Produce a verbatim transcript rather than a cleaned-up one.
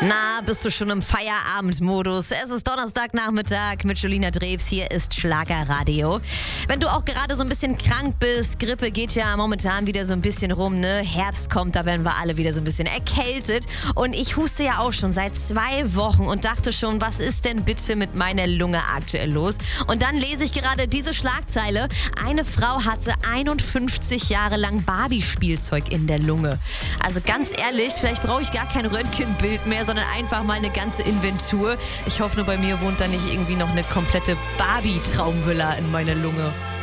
Na, bist du schon im Feierabendmodus? Es ist Donnerstagnachmittag mit Julina Drews. Hier ist Schlagerradio. Wenn du auch gerade so ein bisschen krank bist, Grippe geht ja momentan wieder so ein bisschen rum, ne? Herbst kommt, da werden wir alle wieder so ein bisschen erkältet. Und ich huste ja auch schon seit zwei Wochen und dachte schon, was ist denn bitte mit meiner Lunge aktuell los? Und dann lese ich gerade diese Schlagzeile. Eine Frau hatte einundfünfzig Jahre lang Barbie-Spielzeug in der Lunge. Also ganz ehrlich, vielleicht brauche ich gar kein Röntgenbild mehr, sondern einfach mal eine ganze Inventur. Ich hoffe nur, bei mir wohnt da nicht irgendwie noch eine komplette Barbie-Traumvilla in meiner Lunge.